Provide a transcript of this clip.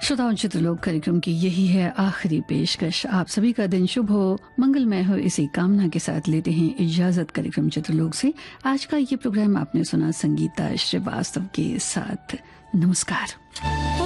श्रोताओं, चित्रलोक कार्यक्रम की यही है आखिरी पेशकश। आप सभी का दिन शुभ हो, मंगलमय हो, इसी कामना के साथ लेते हैं इजाजत कार्यक्रम चित्रलोक से। आज का ये प्रोग्राम आपने सुना संगीता श्रीवास्तव के साथ। नमस्कार।